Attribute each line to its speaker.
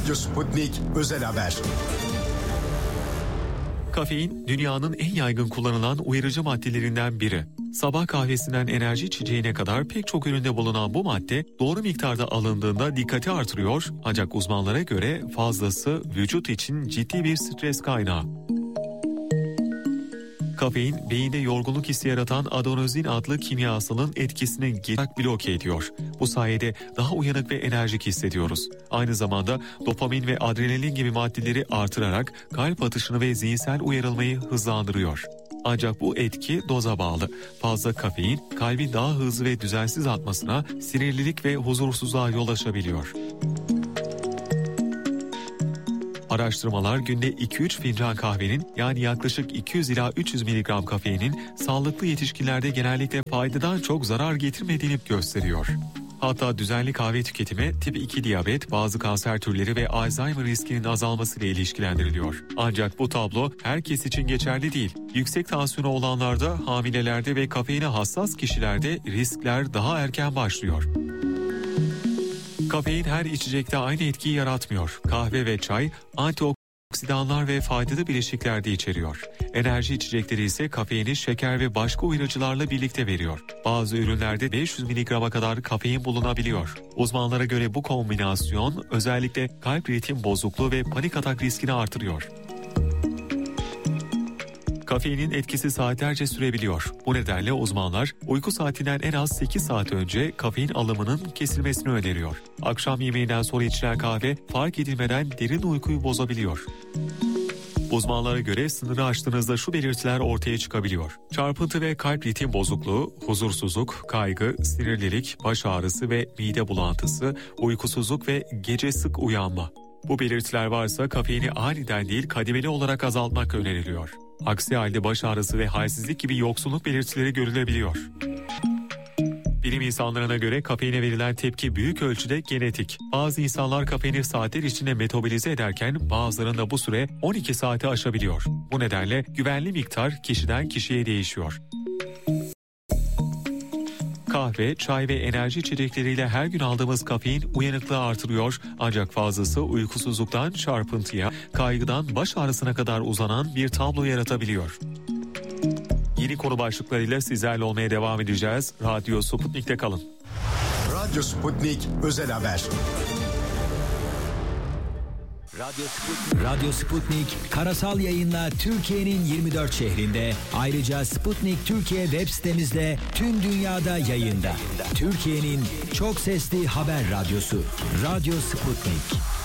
Speaker 1: Radyo Sputnik Özel Haber.
Speaker 2: Kafein, dünyanın en yaygın kullanılan uyarıcı maddelerinden biri. Sabah kahvesinden enerji içeceğine kadar pek çok üründe bulunan bu madde doğru miktarda alındığında dikkati artırıyor, ancak uzmanlara göre fazlası vücut için ciddi bir stres kaynağı. Kafein, beyinde yorgunluk hissi yaratan adenozin adlı kimyasalın etkisini bloke ediyor. Bu sayede daha uyanık ve enerjik hissediyoruz. Aynı zamanda dopamin ve adrenalin gibi maddeleri artırarak kalp atışını ve zihinsel uyarılmayı hızlandırıyor. Ancak bu etki doza bağlı. Fazla kafein, kalbin daha hızlı ve düzensiz atmasına, sinirlilik ve huzursuzluğa yol açabiliyor. Araştırmalar günde 2-3 fincan kahvenin, yani yaklaşık 200 ila 300 mg kafeinin sağlıklı yetişkinlerde genellikle faydadan çok zarar getirmediğini gösteriyor. Hatta düzenli kahve tüketimi tip 2 diyabet, bazı kanser türleri ve Alzheimer riskinin azalmasıyla ilişkilendiriliyor. Ancak bu tablo herkes için geçerli değil. Yüksek tansiyonu olanlarda, hamilelerde ve kafeine hassas kişilerde riskler daha erken başlıyor. Kafein her içecekte aynı etkiyi yaratmıyor. Kahve ve çay antioksidanlar ve faydalı bileşikler de içeriyor. Enerji içecekleri ise kafeini şeker ve başka uyarıcılarla birlikte veriyor. Bazı ürünlerde 500 mg'a kadar kafein bulunabiliyor. Uzmanlara göre bu kombinasyon özellikle kalp ritim bozukluğu ve panik atak riskini artırıyor. Kafeinin etkisi saatlerce sürebiliyor. Bu nedenle uzmanlar uyku saatinden en az 8 saat önce kafein alımının kesilmesini öneriyor. Akşam yemeğinden sonra içilen kahve fark edilmeden derin uykuyu bozabiliyor. Uzmanlara göre sınırı aştığınızda şu belirtiler ortaya çıkabiliyor. Çarpıntı ve kalp ritim bozukluğu, huzursuzluk, kaygı, sinirlilik, baş ağrısı ve mide bulantısı, uykusuzluk ve gece sık uyanma. Bu belirtiler varsa kafeini aniden değil kademeli olarak azaltmak öneriliyor. Aksi halde baş ağrısı ve halsizlik gibi yoksunluk belirtileri görülebiliyor. Bilim insanlarına göre kafeine verilen tepki büyük ölçüde genetik. Bazı insanlar kafeini saatler içinde metabolize ederken bazılarında bu süre 12 saati aşabiliyor. Bu nedenle güvenli miktar kişiden kişiye değişiyor. Kahve, çay ve enerji içecekleriyle her gün aldığımız kafein uyanıklığı artırıyor, ancak fazlası uykusuzluktan çarpıntıya, kaygıdan baş ağrısına kadar uzanan bir tablo yaratabiliyor. Yeni konu başlıklarıyla sizlerle olmaya devam edeceğiz. Radyo Sputnik'te kalın.
Speaker 1: Radyo Sputnik Özel Haber.
Speaker 3: Radyo Sputnik karasal yayınla Türkiye'nin 24 şehrinde, ayrıca Sputnik Türkiye web sitemizde tüm dünyada yayında. Türkiye'nin çok sesli haber radyosu Radyo Sputnik.